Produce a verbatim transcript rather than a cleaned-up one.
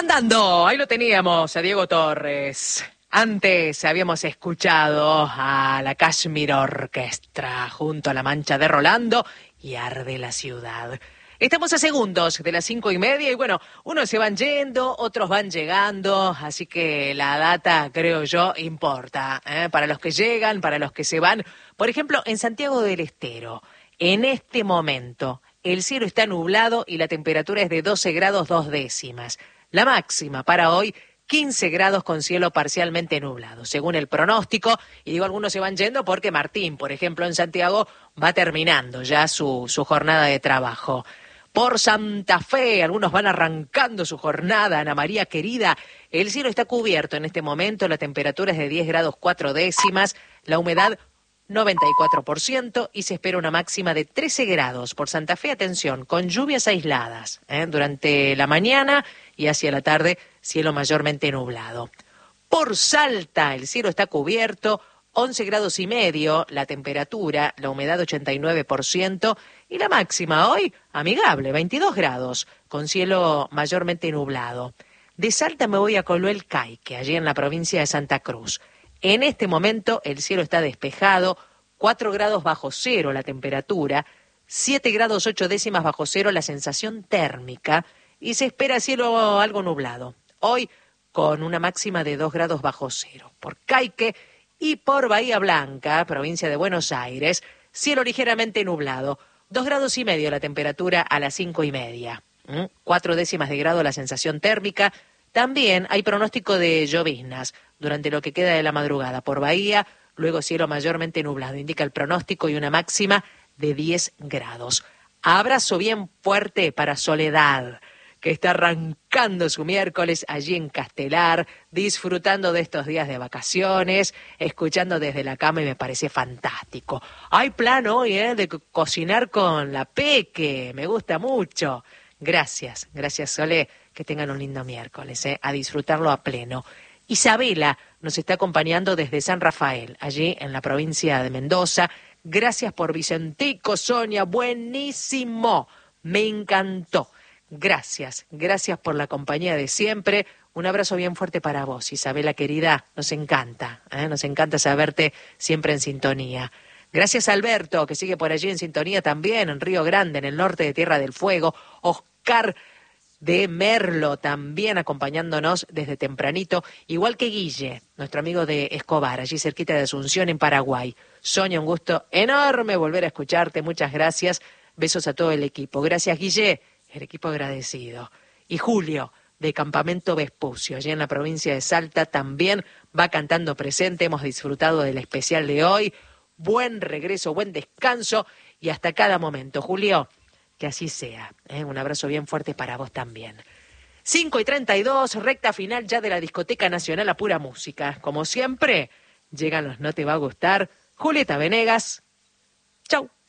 Andando, ahí lo teníamos, a Diego Torres. Antes habíamos escuchado a la Kashmir Orchestra junto a La Mancha de Rolando y Arde la Ciudad. Estamos a segundos de las cinco y media y bueno, unos se van yendo, otros van llegando, así que la data, creo yo, importa, ¿eh? Para los que llegan, para los que se van. Por ejemplo, en Santiago del Estero, en este momento, el cielo está nublado y la temperatura es de doce grados dos décimas. La máxima para hoy, quince grados con cielo parcialmente nublado, según el pronóstico. Y digo, algunos se van yendo porque Martín, por ejemplo, en Santiago, va terminando ya su, su jornada de trabajo. Por Santa Fe, algunos van arrancando su jornada. Ana María querida, el cielo está cubierto en este momento, la temperatura es de diez grados cuatro décimas, la humedad noventa y cuatro por ciento y se espera una máxima de trece grados. Por Santa Fe, atención, con lluvias aisladas, ¿eh? Durante la mañana y hacia la tarde, cielo mayormente nublado. Por Salta, el cielo está cubierto, once grados y medio, la temperatura, la humedad ochenta y nueve por ciento y la máxima hoy, amigable, veintidós grados, con cielo mayormente nublado. De Salta me voy a Coloel Caique, allí en la provincia de Santa Cruz. En este momento el cielo está despejado, cuatro grados bajo cero la temperatura, siete grados ocho décimas bajo cero la sensación térmica y se espera cielo algo nublado. Hoy con una máxima de dos grados bajo cero. Por Caique y por Bahía Blanca, provincia de Buenos Aires, cielo ligeramente nublado, dos grados y medio la temperatura a las cinco y media, ¿Mm? cuatro décimas de grado la sensación térmica. También hay pronóstico de lloviznas durante lo que queda de la madrugada por Bahía, luego cielo mayormente nublado, indica el pronóstico, y una máxima de diez grados. Abrazo bien fuerte para Soledad, que está arrancando su miércoles allí en Castelar, disfrutando de estos días de vacaciones, escuchando desde la cama y me parece fantástico. Hay plan hoy, ¿eh? De co- cocinar con la Peque, me gusta mucho. Gracias, gracias Sole, que tengan un lindo miércoles, ¿eh? A disfrutarlo a pleno. Isabela nos está acompañando desde San Rafael, allí en la provincia de Mendoza. Gracias por Vicentico, Sonia, buenísimo, me encantó. Gracias, gracias por la compañía de siempre. Un abrazo bien fuerte para vos, Isabela querida, nos encanta, ¿eh? Nos encanta saberte siempre en sintonía. Gracias a Alberto, que sigue por allí en sintonía también, en Río Grande, en el norte de Tierra del Fuego. Oscar de Merlo también acompañándonos desde tempranito, igual que Guille, nuestro amigo de Escobar, allí cerquita de Asunción en Paraguay. Sonia, un gusto enorme volver a escucharte, muchas gracias. Besos a todo el equipo. Gracias, Guille, el equipo agradecido. Y Julio, de Campamento Vespucio, allí en la provincia de Salta, también va cantando presente. Hemos disfrutado del especial de hoy. Buen regreso, buen descanso y hasta cada momento. Julio, que así sea, ¿eh? Un abrazo bien fuerte para vos también. cinco y treinta y dos, recta final ya de la Discoteca Nacional a Pura Música. Como siempre, llegan los No Te Va a Gustar. Julieta Venegas. Chau.